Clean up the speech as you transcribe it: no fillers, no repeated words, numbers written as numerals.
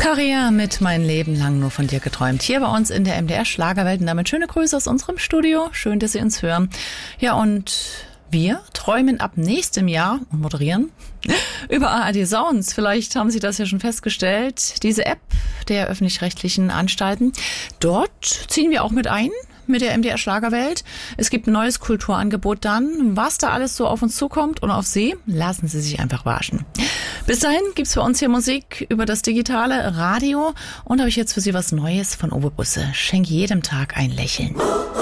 Caria mit Mein Leben lang nur von dir geträumt. Hier bei uns in der MDR Schlagerwelt und damit schöne Grüße aus unserem Studio. Schön, dass Sie uns hören. Ja, und wir träumen ab nächstem Jahr und moderieren über ARD Sounds. Vielleicht haben Sie das ja schon festgestellt. Diese App der öffentlich-rechtlichen Anstalten. Dort ziehen wir auch mit ein. Mit der MDR Schlagerwelt. Es gibt ein neues Kulturangebot dann. Was da alles so auf uns zukommt und auf Sie, lassen Sie sich einfach überraschen. Bis dahin gibt's bei uns hier Musik über das digitale Radio. Und habe ich jetzt für Sie was Neues von Uwe Busse. Schenk jedem Tag ein Lächeln.